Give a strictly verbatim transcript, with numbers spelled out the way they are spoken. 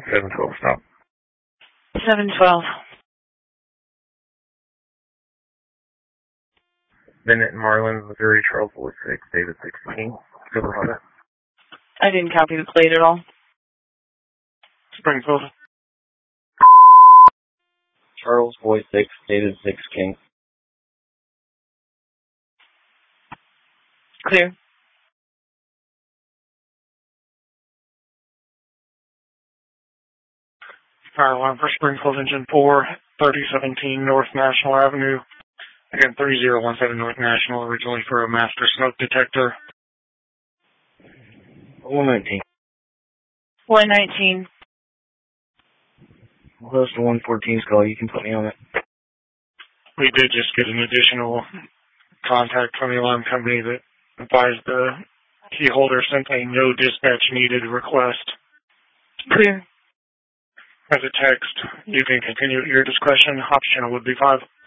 seven twelve, stop. seven twelve. Bennett and Marlin, Missouri, Charles Boy six, David sixteen, Silverado. I didn't copy the plate at all. Springfield. Charles Boy six, David six, King. Clear. Fire alarm for Springfield Engine four, thirty seventeen North National Avenue. Again, three zero one seven North National, originally for a master smoke detector. one nineteen. one nineteen. Close to one fourteen's call. You can put me on it. We did just get an additional contact from the alarm company that advised the key holder sent a no dispatch needed request. Clear. As a text, you can continue at your discretion. Option would be five.